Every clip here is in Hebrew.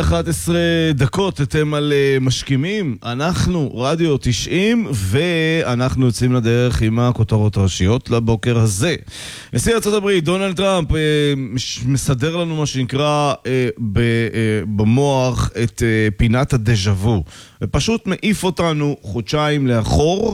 11 דקות, אתם על משכימים, אנחנו רדיו 90 ואנחנו יוצאים לדרך עם הכותרות הראשיות לבוקר הזה. נשיא ארצות הברית דונלד טראמפ מסדר לנו מה שנקרא במוח את פינת הדז'ה-וו, ופשוט מעיף אותנו חודשיים לאחור,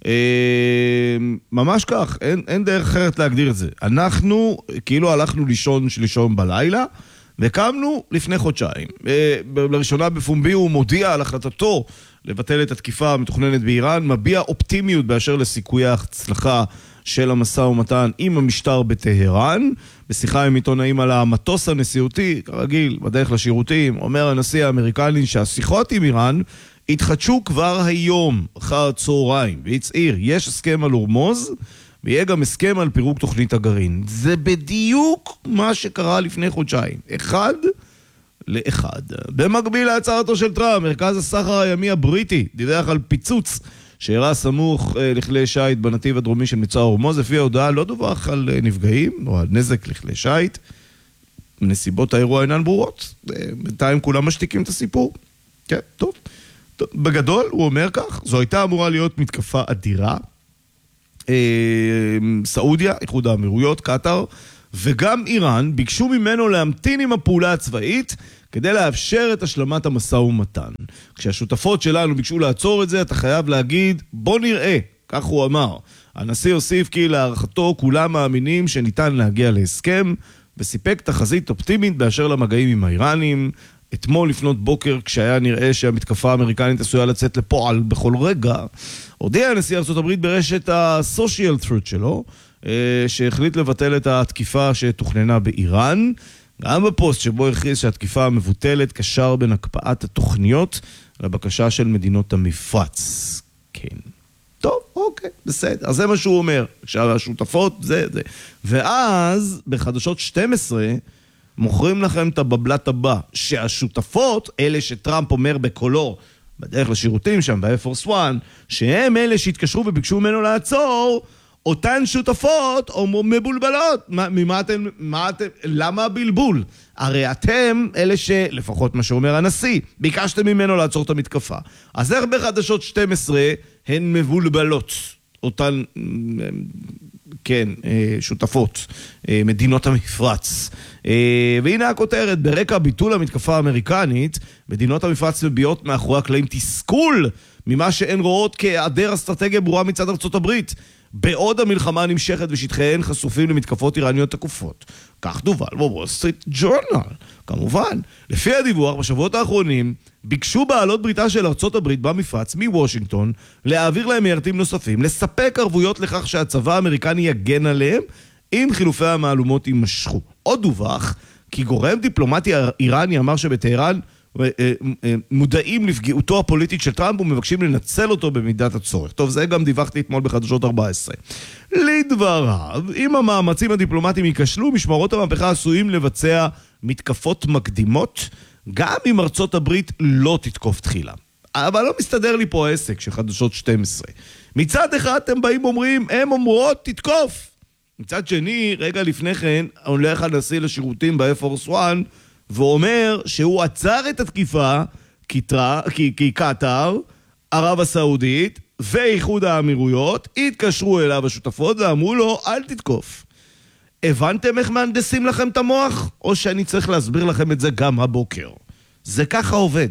ממש כך, אין דרך אחרת להגדיר את זה. אנחנו כאילו הלכנו לישון בלילה וקמנו לפני חודשיים. לראשונה בפומבי הוא מודיע על החלטתו לבטל את התקיפה המתוכננת באיראן, מביע אופטימיות באשר לסיכויי ההצלחה של המשא ומתן עם המשטר בטהרן. בשיחה עם עיתונאים על המטוס הנשיאותי, כרגיל, בדרך לשירותים, אומר הנשיא האמריקני שהשיחות עם איראן התחדשו כבר היום, אחר הצהריים, והצעיר, יש הסכם על הורמוז, ויהיה גם הסכם על פירוק תוכנית הגרעין. זה בדיוק מה שקרה לפני חודשיים. 1-1. במקביל להצהרתו של טראמפ, מרכז הסחר הימי הבריטי דיווח על פיצוץ שאירע סמוך לכלי שייט בנתיב הדרומי של מצר הורמוז. לפי ההודעה לא דווח על נפגעים או על נזק לכלי שייט. נסיבות האירוע אינן ברורות. בינתיים כולם משתיקים את הסיפור. כן, טוב. בגדול הוא אומר כך, זו הייתה אמורה להיות מתקפה אדירה. סעודיה, איחוד האמירויות, קטר וגם איראן ביקשו ממנו להמתין עם הפעולה הצבאית כדי לאפשר את השלמת המשא ומתן. כשהשותפות שלנו ביקשו לעצור את זה, אתה חייב להגיד בוא נראה, כך הוא אמר. הנשיא הוסיף כי להערכתו כולם מאמינים שניתן להגיע להסכם, וסיפק תחזית אופטימית באשר למגעים עם האיראנים. אתמול לפנות בוקר, כשהיה נראה שהמתקפה האמריקנית עשויה לצאת לפועל בכל רגע, הודיע נשיא ארצות הברית ברשת הסושיאל טרות שלו, שהחליט לבטל את התקיפה שתוכננה באיראן. גם בפוסט שבו הכריז שהתקיפה המבוטלת קשר בין הקפאת התוכניות לבקשה של מדינות המפרץ. כן. טוב, אוקיי, בסדר. אז זה מה שהוא אומר. שהשותפות, זה. ואז, בחדשות 12, מוכרים לכם את הבבלת הבא, שהשותפות, אלה שטראמפ אומר בקולו, בדרך לשירותים שם, ב-Air Force One, שהם אלה שהתקשרו וביקשו ממנו לעצור, אותן שותפות או מבולבלות. למה בלבול? הרי אתם אלה שלפחות מה שאומר הנשיא, ביקשתם ממנו לעצור את המתקפה. אז איך בחדשות 12 הן מבולבלות? אותן, כן, שותפות, מדינות המפרץ. והנה הכותרת, ברקע ביטול המתקפה האמריקנית, מדינות המפרץ מביעות מאחורי הקלעים תסכול ממה שהן רואות כהיעדר אסטרטגיה ברורה מצד ארצות הברית, בעוד המלחמה נמשכת ושטחיהן חשופים למתקפות איראניות תקופות. כך דובל בוול סטריט ג'ורנל. כמובן, לפי הדיווח, בשבועות האחרונים ביקשו בעלות בריתה של ארצות הברית במפרץ מוושינגטון להעביר להם מיירטים נוספים, לספק ערבויות לכך שהצבא האמריקני יגן עליהם אם חילופי המעלומות יימשכו. עוד דווח כי גורם דיפלומטי איראני אמר שבטהרן מודעים לפגיעותו הפוליטית של טראמפ ומבקשים לנצל אותו במידת הצורך. טוב, זה גם דיווחתי אתמול בחדשות 14. לדבריו, אם המאמצים הדיפלומטיים ייכשלו, משמרות המהפכה עשויים לבצע מתקפות מקדימות, גם אם ארצות הברית לא תתקוף תחילה. אבל לא מסתדר לי פה העסק של חדשות 12. מצד אחד אתם באים אומרים, הם אומרות תתקוף. מצד שני, רגע לפני כן, הולך הנשיא לשירותים ב-Air Force One, ואומר שהוא עצר את התקיפה כי קטר, ערב הסעודית ואיחוד האמירויות התקשרו אליו השותפות ואמרו לו אל תתקוף. הבנתם איך מהנדסים לכם את המוח? או שאני צריך להסביר לכם את זה גם הבוקר? זה ככה עובד.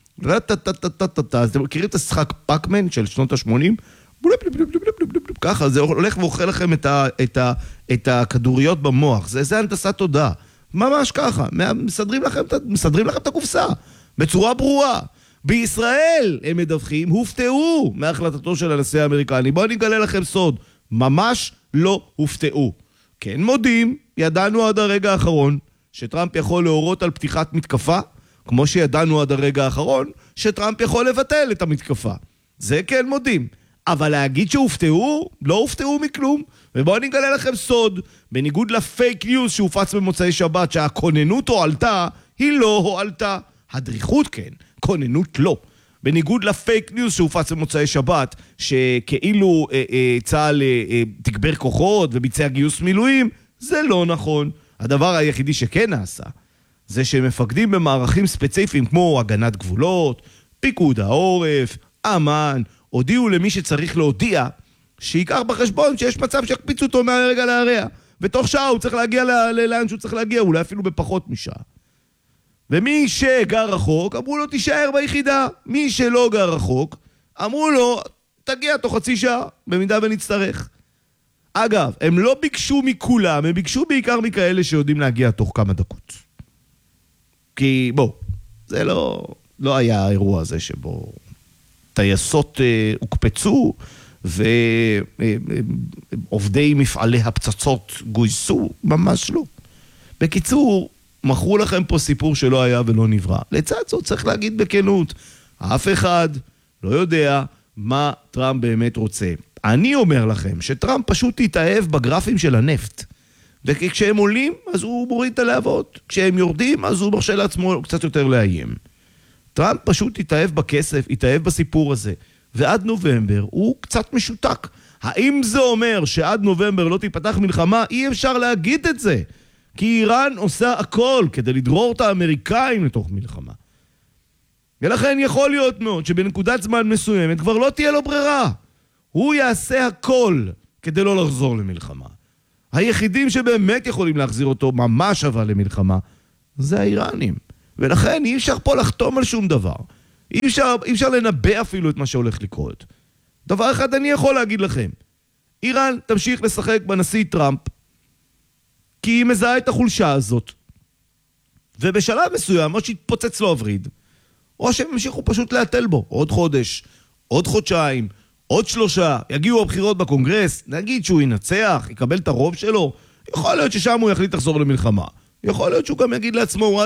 אתם מכירים את השחק פאקמן של שנות ה-80? ככה, זה הולך ואוכל לכם את הכדוריות במוח. זה הנדסת תודעה. ממש ככה, מסדרים לכם את הקופסה, בצורה ברורה. בישראל, הם מדווחים, הופתעו מהחלטתו של הנשיא האמריקני. בואו נגלה לכם סוד, ממש לא הופתעו. כן מודים, ידענו עד הרגע האחרון, שטראמפ יכול להורות על פתיחת מתקפה, כמו שידענו עד הרגע האחרון, שטראמפ יכול לבטל את המתקפה. זה כן מודים. אבל להגיד שהופתעו, לא הופתעו מכלום. ובואו נגלה לכם סוד, בניגוד לפייק ניוז שהופץ במוצאי שבת, שהכוננות הועלתה, היא לא הועלתה. הדריכות כן, כוננות לא. בניגוד לפייק ניוז שהופץ במוצאי שבת, שכאילו צה"ל תגבר כוחות וביצע גיוס מילואים, זה לא נכון. הדבר היחידי שכן נעשה, זה שמפקדים במערכים ספציפיים כמו הגנת גבולות, פיקוד העורף, אמן, הודיעו למי שצריך להודיע שיקח בחשבון שיש מצב שיקפיצו אותו מהרגע להרע. ותוך שעה הוא צריך להגיע לאן שהוא צריך להגיע, אולי אפילו בפחות משעה. ומי שגר רחוק, אמרו לו תישאר ביחידה. מי שלא גר רחוק, אמרו לו תגיע תוך חצי שעה, במידה ונצטרך. אגב, הם לא ביקשו מכולם, הם ביקשו בעיקר מכאלה שיודעים להגיע תוך כמה דקות. כי בוא, זה לא היה האירוע הזה שבו טייסות הוקפצו ועובדי מפעלי הפצצות גויסו, ממש לא. בקיצור, מכרו לכם פה סיפור שלא היה ולא נברא. לצד זאת צריך להגיד בכנות, אף אחד לא יודע מה טראמפ באמת רוצה. אני אומר לכם שטראמפ פשוט יתאהב בגרפים של הנפט. וכשהם עולים, אז הוא מוריד את הלהבות. כשהם יורדים, אז הוא מרשה לעצמו קצת יותר לאיים. טראמפ פשוט יתאהב בכסף, יתאהב בסיפור הזה. ועד נובמבר הוא קצת משותק. האם זה אומר שעד נובמבר לא תיפתח מלחמה? אי אפשר להגיד את זה. כי איראן עושה הכל כדי לדרור את האמריקאים לתוך מלחמה. ולכן יכול להיות מאוד שבנקודת זמן מסוימת כבר לא תהיה לו ברירה. הוא יעשה הכל כדי לא לחזור למלחמה. היחידים שבאמת יכולים להחזיר אותו ממש אבל למלחמה, זה האיראנים. ולכן אי אפשר פה לחתום על שום דבר. אי אפשר לנבא אפילו את מה שהולך לקרות. דבר אחד אני יכול להגיד לכם. איראן תמשיך לשחק בנשיא טראמפ, כי היא מזהה את החולשה הזאת. ובשלב מסוים, או שיתפוצץ לו הווריד, או שהם המשיכו פשוט להטל בו. עוד חודש, עוד חודשיים, עוד 3, יגיעו הבחירות בקונגרס, נגיד שהוא ינצח, יקבל את הרוב שלו, יכול להיות ששם הוא יחליט לחזור למלחמה. יכול להיות שהוא גם יגיד לעצמו,